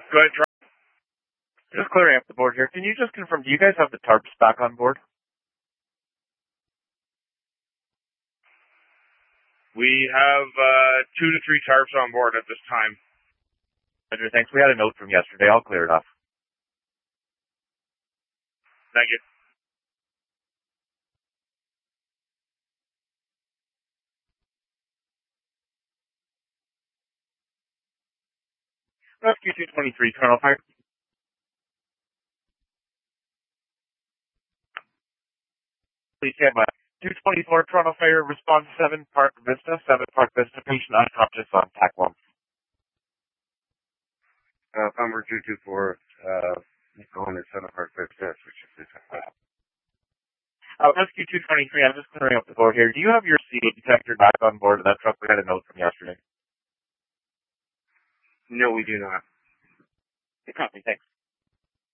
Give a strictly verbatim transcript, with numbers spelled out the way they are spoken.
Go ahead, try. Just clearing up the board here. Can you just confirm, do you guys have the tarps back on board? We have uh, two to three tarps on board at this time. Roger, thanks. We had a note from yesterday. I'll clear it off. Thank you. Rescue two twenty-three, Toronto Fire. Please stand by. two twenty-four, Toronto Fire, response seven, Park Vista, seven, Park Vista, patient unconscious on T A C one. Uh, number two two four, uh, going to seven Park Vista, which is Uh, Rescue two twenty-three, I'm just clearing up the board here. Do you have your C A detector back on board of that truck? We had a note from yesterday. No, we do not. Copy, thanks.